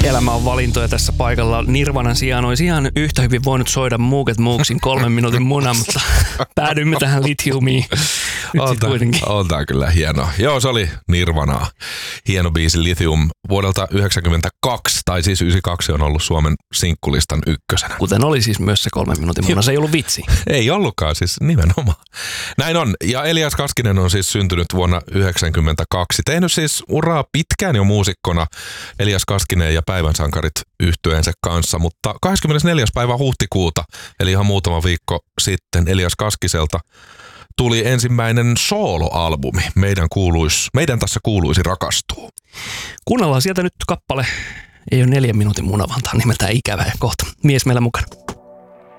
Elämä on valintoja tässä paikalla. Nirvanan sijaan olisi ihan yhtä hyvin voinut soida Muuket Muuksin 3 minuutin muna, mutta päädyimme tähän Lithiumiin. On kyllä hienoa. Joo, se oli Nirvanaa. Hieno biisi Lithium vuodelta 1992, tai siis 92 on ollut Suomen sinkkulistan ykkösenä. Kuten oli siis myös se 3 minuutin muna, se ei ollut vitsi. Ei ollutkaan, siis nimenomaan. Näin on. Ja Elias Kaskinen on siis syntynyt vuonna 1992. Tehnyt siis uraa pitkään jo muusikkona Elias Kaskinen ja Päivän sankarit yhtyeensä kanssa, mutta 24. päivä huhtikuuta, eli ihan muutama viikko sitten Elias Kaskiselta tuli ensimmäinen soloalbumi. Meidän tässä kuuluisi rakastuu. Kuunnellaan sieltä nyt kappale. Ei ole 4 minuutin muna, vaan tämä on nimeltään Ikävä ja kohta mies meillä mukana.